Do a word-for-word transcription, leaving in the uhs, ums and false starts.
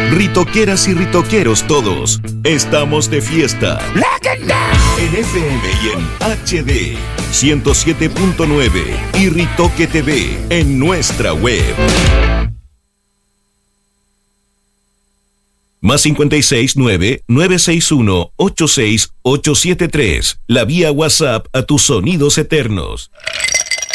Ritoqueras y ritoqueros todos, estamos de fiesta. En F M y en H D ciento siete punto nueve y Ritoque T V en nuestra web. Más cincuenta y seis nueve nueve seis uno ocho seis ocho siete tres. La vía WhatsApp a tus sonidos eternos.